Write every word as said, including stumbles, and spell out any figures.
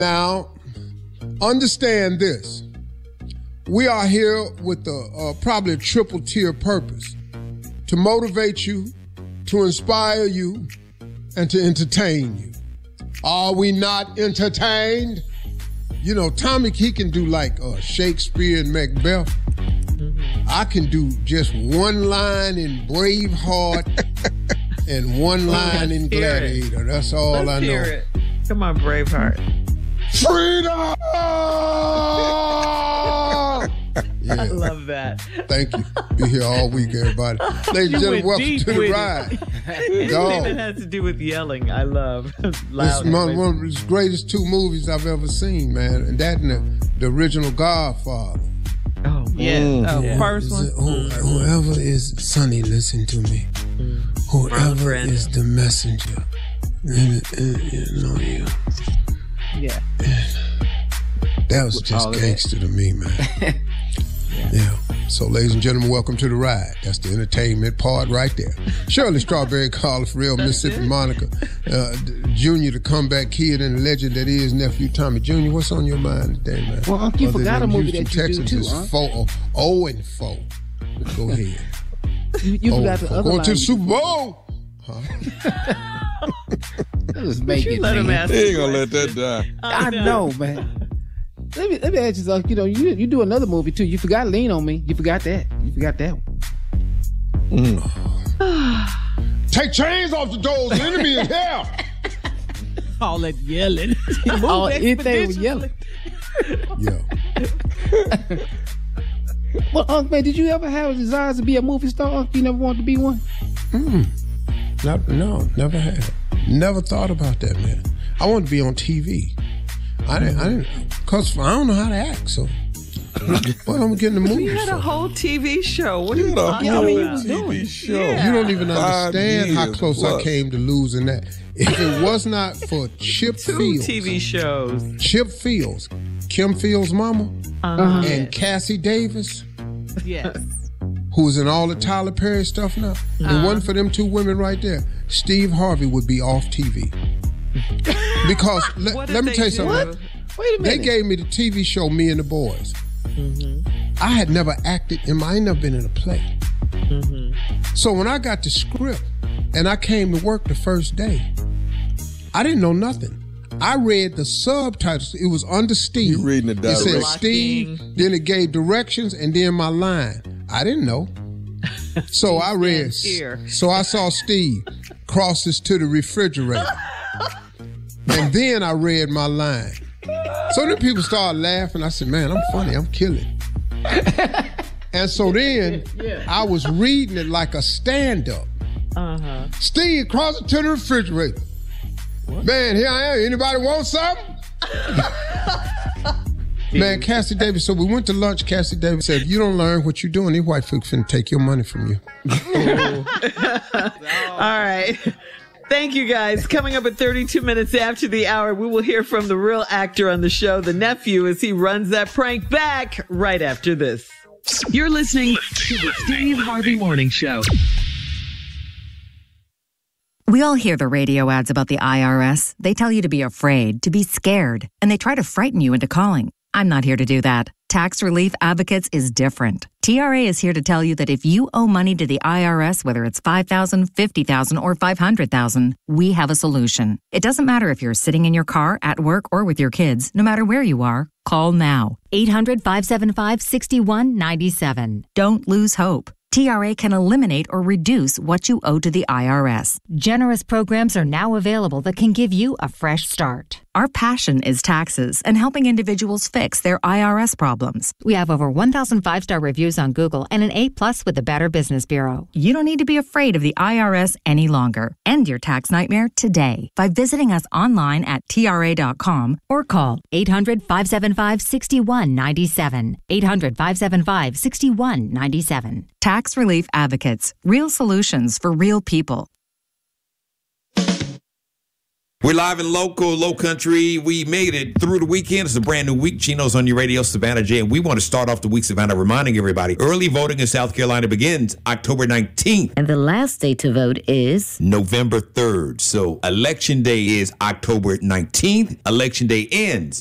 Now, understand this. We are here with a, uh, probably a triple tier purpose. To motivate you, to inspire you, and to entertain you. Are we not entertained? You know, Tommy, he can do like uh, Shakespeare and Macbeth. Mm-hmm. I can do just one line in Braveheart and one line in Gladiator. It. That's all Let's I know. Hear it. Come on, Braveheart. Freedom! Yeah. I love that. Thank you. Be here all week, everybody. Ladies and gentlemen, welcome to the ride. Anything that has to do with yelling, I love. Loud. It's one, one of the greatest two movies I've ever seen, man. And that and the, the original Godfather. Oh, yeah. Mm. Oh, yeah. First one. Who, whoever is, Sonny, listen to me. Mm. Whoever is the messenger, and, and, you know you. Yeah. That was just gangster to me, man. Yeah. yeah. So, ladies and gentlemen, welcome to the ride. That's the entertainment part right there. Shirley Strawberry, Carla Farrell, Mississippi Monica, uh, Junior, the comeback kid, and the legend that is nephew Tommy Junior What's on your mind today, man? Well, Uncle, you Other forgot a movie Houston, that you Texans do too, is huh? four, oh and four. Go ahead. You, you oh, forgot the other Going line. to the Super Bowl. Huh? Just make it, let him man. ask He ain't gonna let that die. I know, man. Let me let me ask you something. You know, you you do another movie too. You forgot Lean on Me. You forgot that. You forgot that one. Mm. Take chains off the doors. The enemy is here. All that yelling. All anything was yelling. Yeah. Well, Unc, man, did you ever have a desire to be a movie star? Unc, you never wanted to be one? Mm. Not, no, never had. Never thought about that, man. I wanted to be on T V. I didn't, I didn't, cause I don't know how to act, so. Well, I'm getting the movie. You had so. a whole T V show. What are you talking about? about? T V show. Yeah. You don't even understand how close plus. I came to losing that. If it was not for Chip Two Fields, T V shows. Chip Fields, Kim Fields' mama, Uh-huh. and Cassie Davis, Yes. who's in all the Tyler Perry stuff now. Uh-huh. It wasn't for them two women right there, Steve Harvey would be off T V. Because le- let me tell you something. What? Wait a minute. They gave me the T V show Me and the Boys. Mm-hmm. I had never acted in my, I ain't never been in a play. Mm-hmm. So when I got the script and I came to work the first day, I didn't know nothing. I read the subtitles. It was under Steve. You reading the It directions. said Steve, then it gave directions, and then my line. I didn't know. So I read, here. so I saw Steve crosses to the refrigerator. And then I read my line. So then people started laughing. I said, man, I'm funny. I'm killing. And so then Yeah. I was reading it like a stand-up. Uh-huh. Steve, cross it to the refrigerator. What? Man, here I am. Anybody want something? Man, Cassie Davis. So we went to lunch. Cassie Davis said, if you don't learn what you're doing, these white folks finna take your money from you. All right. Thank you, guys. Coming up at thirty-two minutes after the hour, we will hear from the real actor on the show, the nephew, as he runs that prank back right after this. You're listening to the Steve Harvey Morning Show. We all hear the radio ads about the I R S. They tell you to be afraid, to be scared, and they try to frighten you into calling. I'm not here to do that. Tax Relief Advocates is different. T R A is here to tell you that if you owe money to the I R S, whether it's five thousand dollars, fifty thousand dollars, or five hundred thousand dollars, we have a solution. It doesn't matter if you're sitting in your car, at work, or with your kids. No matter where you are, call now. eight hundred, five seven five, six one nine seven. Don't lose hope. T R A can eliminate or reduce what you owe to the I R S. Generous programs are now available that can give you a fresh start. Our passion is taxes and helping individuals fix their I R S problems. We have over one thousand five-star reviews on Google and an A plus with the Better Business Bureau. You don't need to be afraid of the I R S any longer. End your tax nightmare today by visiting us online at T R A dot com or call eight hundred, five seven five, six one nine seven. eight hundred, five seven five, six one nine seven. Tax Relief Advocates. Real solutions for real people. We're live and local, low country. We made it through the weekend. It's a brand new week. Chino's on your radio, Savannah J. And we want to start off the week, Savannah, reminding everybody early voting in South Carolina begins October nineteenth. And the last day to vote is November third. So election day is October nineteenth. Election day ends